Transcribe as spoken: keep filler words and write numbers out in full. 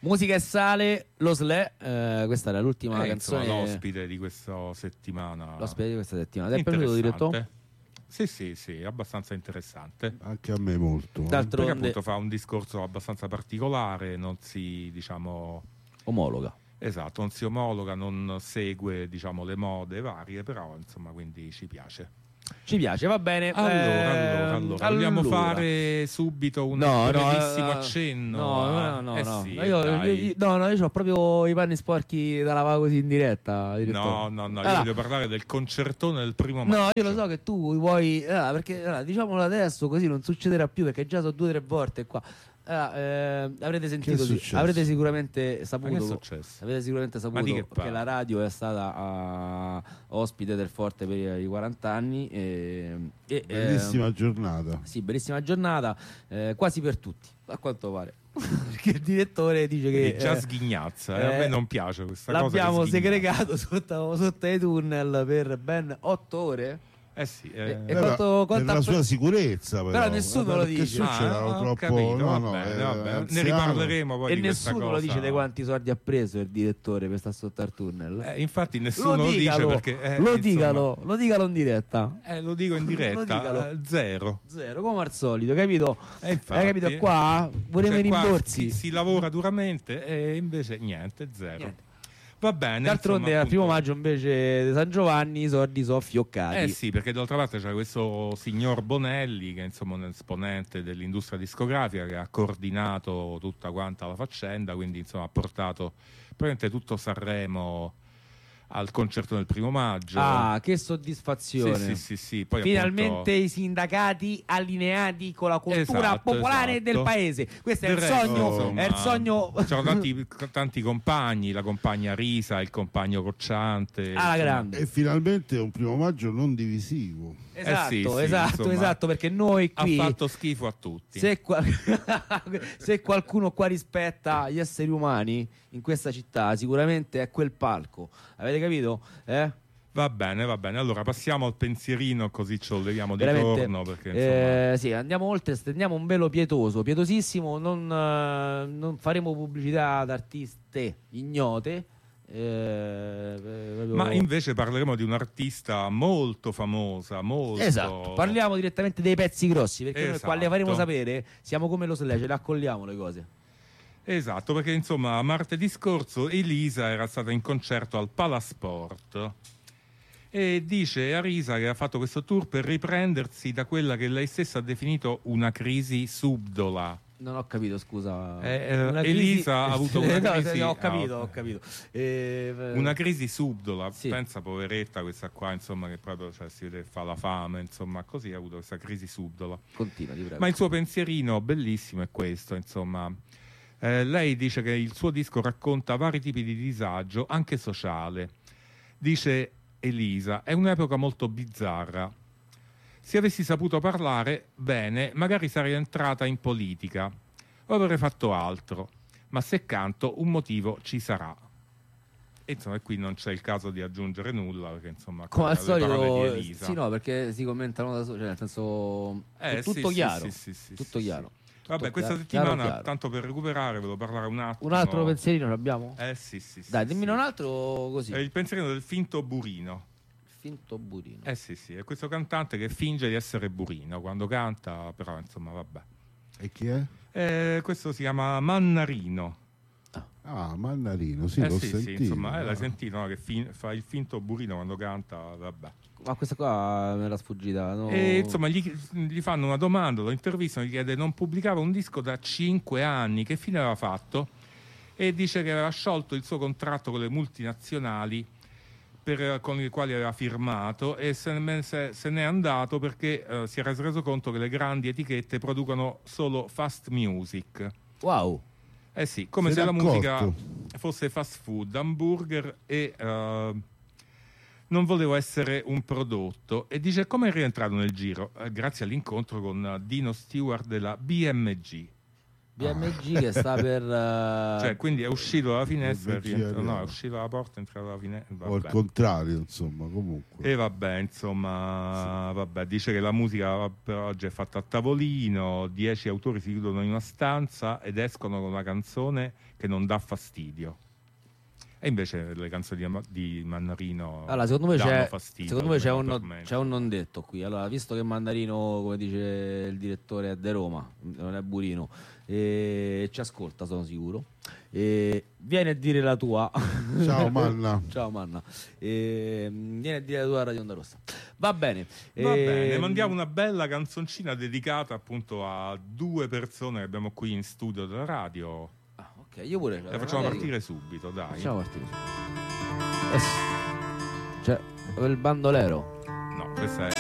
Musica e sale, Lo Sle, eh, questa era l'ultima eh, canzone. Insomma, l'ospite di questa settimana. L'ospite di questa settimana. Ti è piaciuto, direttore? Sì, sì, sì, abbastanza interessante. Anche a me molto. D'altronde... Perché appunto fa un discorso abbastanza particolare, non si, diciamo... omologa. Esatto, non si omologa, non segue, diciamo, le mode varie, però insomma, quindi ci piace. Ci piace, va bene. Allora, eh, allora, allora, vogliamo allora. fare subito un no, brevissimo no, accenno? No, a... no, no, eh no. sì, io, dai. io, no, no, io ho proprio i panni sporchi da lavare così in diretta. No, no, no, io allora, voglio parlare del concertone del primo maggio. No, io lo so che tu vuoi, allora, perché allora, diciamolo adesso così non succederà più, perché già sono due o tre volte qua. Allora, eh, avrete sentito, sì, avrete sicuramente saputo, avete sicuramente saputo che, che la radio è stata uh, ospite del Forte per i quaranta anni. E, e, bellissima eh, giornata. Sì, bellissima giornata, eh, quasi per tutti, a quanto pare. Perché il direttore dice che è già eh, sghignazza, eh, a me non piace questa l'abbiamo cosa. L'abbiamo segregato sotto, sotto ai tunnel per ben otto ore. Eh sì, eh, e, e quanto, quanto per la sua sicurezza, però, però nessuno lo dice. Che c'erano ah, troppo. Capito, no, va no, bene, eh, va bene. anziano. Ne riparleremo poi. E di nessuno cosa. lo dice di quanti soldi ha preso il direttore per stare sotto al tunnel. Eh, infatti, nessuno lo, lo dicalo, dice perché. Eh, lo, insomma, dicalo, lo dicalo in diretta. Eh, lo dico in diretta. eh, zero. Zero, come al solito, capito? Eh, infatti, Hai capito? Qua vorremmo cioè, i qua rimborsi. Si, si lavora duramente e invece niente, zero. Niente. Va bene. D'altronde insomma, al primo appunto... maggio invece di San Giovanni i soldi sono fioccati. Eh sì, perché d'altra parte c'è questo signor Bonelli che è insomma un esponente dell'industria discografica che ha coordinato tutta quanta la faccenda, quindi insomma ha portato praticamente tutto Sanremo al concerto del primo maggio. Ah, che soddisfazione. Sì, sì, sì, sì. Poi finalmente appunto... i sindacati allineati con la cultura esatto, popolare esatto. del paese. Questo è il, resto, sogno, insomma, è il sogno. C'erano tanti, tanti compagni, la compagna Risa, il compagno Cocciante. Alla grande. E finalmente un primo maggio non divisivo. Esatto, eh sì, sì, esatto, insomma, esatto, perché noi qui ha fatto schifo a tutti. Se, qual... se qualcuno qua rispetta gli esseri umani in questa città, sicuramente è quel palco. Avete capito? Eh? Va bene, va bene. Allora passiamo al pensierino, così ce lo leviamo di Veramente, torno. Perché, insomma... eh, sì, andiamo oltre, stendiamo un velo pietoso, pietosissimo. Non, eh, non faremo pubblicità ad artiste ignote. Eh, proprio... Ma invece parleremo di un'artista molto famosa, molto... Esatto, parliamo direttamente dei pezzi grossi, perché esatto. noi qua le faremo sapere, siamo come lo Sle, ce le accolliamo le cose. Esatto, perché insomma martedì scorso Elisa era stata in concerto al Palasport e dice a Risa che ha fatto questo tour per riprendersi da quella che lei stessa ha definito una crisi subdola. Non ho capito, scusa. Eh, eh, Elisa ha avuto una no, crisi. no, ho capito, ah, ho capito. Eh, una crisi subdola. sì. Pensa, poveretta, questa qua, insomma, che proprio cioè, si vede che fa la fame, insomma, così ha avuto questa crisi subdola. Continua, ti prego. Ma il suo pensierino bellissimo è questo, insomma. Eh, lei dice che il suo disco racconta vari tipi di disagio, anche sociale. Dice Elisa, è un'epoca molto bizzarra. Se avessi saputo parlare bene, magari sarei entrata in politica o avrei fatto altro, ma se canto un motivo ci sarà. E insomma, qui non c'è il caso di aggiungere nulla, perché insomma, come al le parole di solito, Elisa. sì, no, perché si commentano da solo, cioè nel senso Eh, è tutto sì, chiaro, sì, sì, sì, tutto sì, chiaro. sì. Vabbè, Tutto questa chiaro, settimana, chiaro, chiaro. tanto per recuperare, ve lo parlare un attimo. Un altro pensierino l'abbiamo? Eh sì, sì, sì. Dai, sì, dimmene sì. un altro così. È il pensierino del finto Burino. Finto Burino. Eh sì, sì, è questo cantante che finge di essere Burino quando canta, però insomma, vabbè. E chi è? Eh, questo si chiama Mannarino. Ah, Mannarino, sì, eh l'ho sì, sentito. sì, insomma, eh, no? l'hai sentito, no? Che fin- fa il finto Burino quando canta, vabbè. Ma questa qua me l'ha sfuggita. No? E insomma, gli, gli fanno una domanda, lo intervistano, gli chiede: non pubblicava un disco da cinque anni, che fine aveva fatto? E dice che aveva sciolto il suo contratto con le multinazionali per, con le quali aveva firmato e se, ne- se, se n'è andato perché eh, si era reso conto che le grandi etichette producono solo fast music. Wow. Eh sì, come Se se n'è la musica accorto. fosse fast food, hamburger e eh, non volevo essere un prodotto. E dice: come è rientrato nel giro? Eh, grazie all'incontro con Dino Stewart della B M G. B M G che sta per uh... cioè quindi è uscito dalla finestra, rientro, no, è uscito dalla porta, è entrato dalla finestra, o il contrario, insomma, comunque. E vabbè, insomma, sì. Vabbè, dice che la musica per oggi è fatta a tavolino, dieci autori si chiudono in una stanza ed escono con una canzone che non dà fastidio. E invece le canzoni di Mannarino allora, secondo me c'è, fastidio, secondo me c'è un, c'è un non detto qui. Allora, visto che Mannarino, come dice il direttore, è di Roma, non è Burino, e ci ascolta, sono sicuro, e vieni a dire la tua. Ciao Manna. Ciao Manna. E vieni a dire la tua a Radio Onda Rossa. Va bene. Va e... bene, mandiamo una bella canzoncina dedicata appunto a due persone che abbiamo qui in studio della radio. Io pure la facciamo partire subito, dai. Facciamo partire subito. Eh, cioè, il bandolero. No, questa è